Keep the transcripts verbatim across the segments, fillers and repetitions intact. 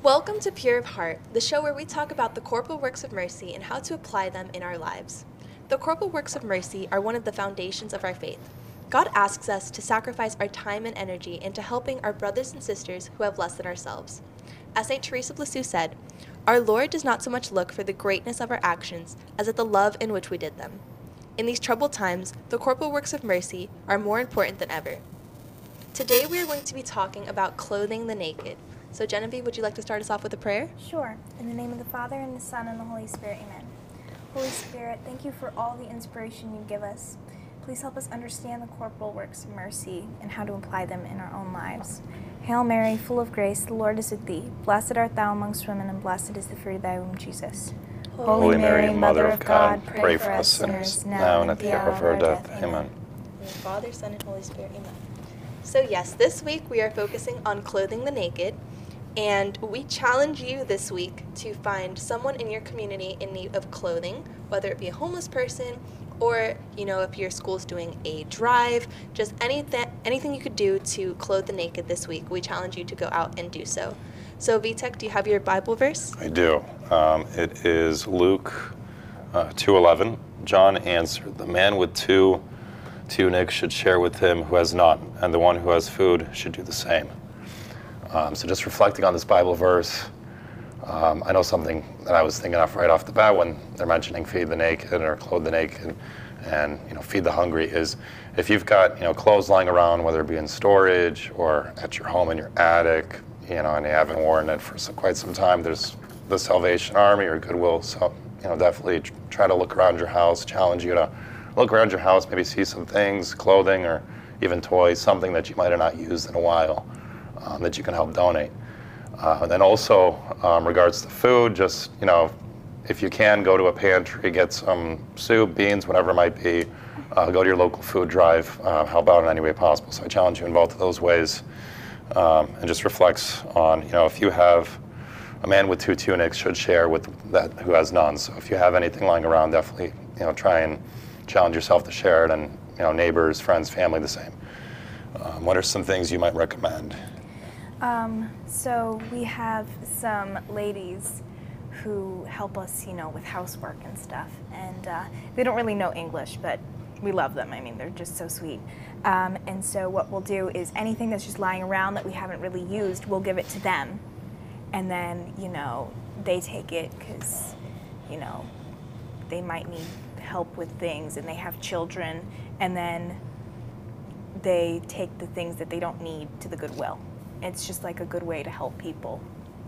Welcome to Pure of Heart, the show where we talk about the corporal works of mercy and how to apply them in our lives. The corporal works of mercy are one of the foundations of our faith. God asks us to sacrifice our time and energy into helping our brothers and sisters who have less than ourselves. As Saint Teresa of Lisieux said, "Our Lord does not so much look for the greatness of our actions as at the love in which we did them." In these troubled times, the corporal works of mercy are more important than ever. Today we are going to be talking about clothing the naked. So Genevieve, would you like to start us off with a prayer? Sure. In the name of the Father, and the Son, and the Holy Spirit, amen. Holy Spirit, thank you for all the inspiration you give us. Please help us understand the corporal works of mercy and how to apply them in our own lives. Hail Mary, full of grace, the Lord is with thee. Blessed art thou amongst women, and blessed is the fruit of thy womb, Jesus. Holy Mary, Mother of God, pray for us sinners, now and at the hour of our death. Amen. In the Father, Son, and Holy Spirit, amen. So yes, this week we are focusing on clothing the naked. And we challenge you this week to find someone in your community in need of clothing, whether it be a homeless person or, you know, if your school's doing a drive, just anything anything you could do to clothe the naked this week. We challenge you to go out and do so. So Vitek, do you have your Bible verse? I do. Um, it is Luke uh, two eleven. John answered, "The man with two tunics should share with him who has none, and the one who has food should do the same." Um, so just reflecting on this Bible verse, um, I know something that I was thinking of right off the bat when they're mentioning feed the naked or clothe the naked and, you know, feed the hungry is if you've got, you know, clothes lying around, whether it be in storage or at your home in your attic, you know, and you haven't worn it for some, quite some time, there's the Salvation Army or Goodwill. So, you know, definitely try to look around your house, challenge you to look around your house, maybe see some things, clothing or even toys, something that you might have not used in a while. Um, that you can help donate. Uh, and then also, um, regards to food, just, you know, if you can, go to a pantry, get some soup, beans, whatever it might be, uh, go to your local food drive, uh, help out in any way possible. So I challenge you in both of those ways, um, and just reflects on, you know, if you have a man with two tunics should share with that who has none. So if you have anything lying around, definitely, you know, try and challenge yourself to share it, and, you know, neighbors, friends, family, the same. Um, what are some things you might recommend? Um, so we have some ladies who help us, you know, with housework and stuff. And uh, they don't really know English, but we love them. I mean, they're just so sweet. Um, and so what we'll do is anything that's just lying around that we haven't really used, we'll give it to them. And then, you know, they take it because, you know, they might need help with things and they have children. And then they take the things that they don't need to the Goodwill. It's just like a good way to help people,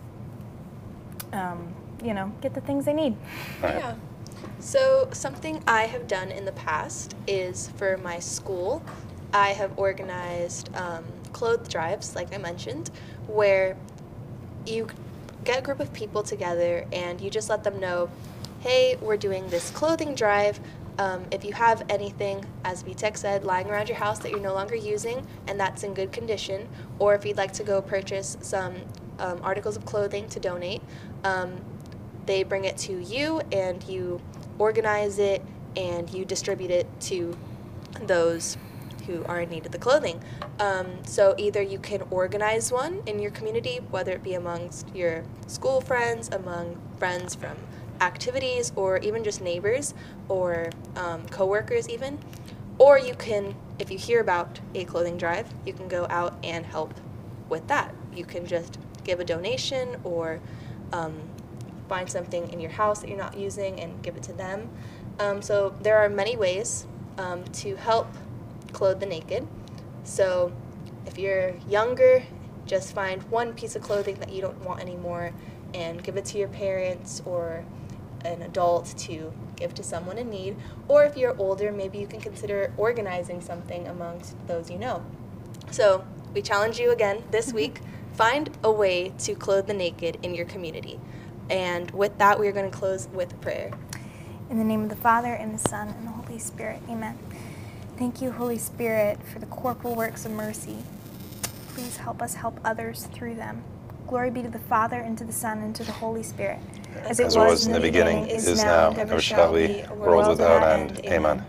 um, you know, get the things they need. Yeah. So something I have done in the past is for my school, I have organized um, clothes drives, like I mentioned, where you get a group of people together and you just let them know, hey, we're doing this clothing drive. Um, if you have anything, as Vitek said, lying around your house that you're no longer using and that's in good condition, or if you'd like to go purchase some um, articles of clothing to donate, um, they bring it to you and you organize it and you distribute it to those who are in need of the clothing. Um, so either you can organize one in your community, whether it be amongst your school friends, among friends from activities, or even just neighbors or um, co-workers even, or you can, if you hear about a clothing drive, you can go out and help with that. You can just give a donation or um, find something in your house that you're not using and give it to them. Um, so there are many ways um, to help clothe the naked. So if you're younger, just find one piece of clothing that you don't want anymore and give it to your parents or an adult to give to someone in need. Or if you're older, maybe you can consider organizing something amongst those you know. So we challenge you again this week, find a way to clothe the naked in your community. And with that, we are going to close with prayer. In the name of the Father, and the Son, and the Holy Spirit, amen. Thank you, Holy Spirit, for the corporal works of mercy. Please help us help others through them. Glory be to the Father, and to the Son, and to the Holy Spirit. As it was in the beginning, is now, and ever shall be, world without end. Amen.